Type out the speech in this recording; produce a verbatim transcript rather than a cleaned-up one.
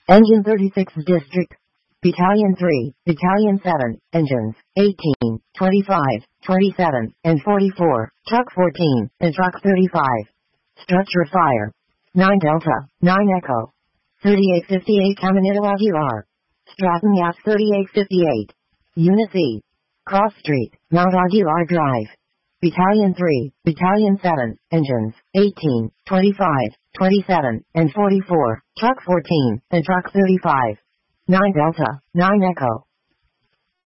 Engine thirty-sixth District. Battalion three, Battalion seven, Engines, eighteen, twenty-five, twenty-seven, and forty-four, Truck fourteen, and Truck thirty-five. Structure fire. nine Delta, nine Echo. thirty-eight fifty-eight Caminito Aguilar. Stratton Gas thirty-eight fifty-eight. Unit C. Cross Street, Mount Aguilar Drive. Battalion three, Battalion seven, Engines, eighteen, twenty-five, twenty-seven, and forty-four, Truck fourteen, and Truck thirty-five. nine Delta, nine Echo.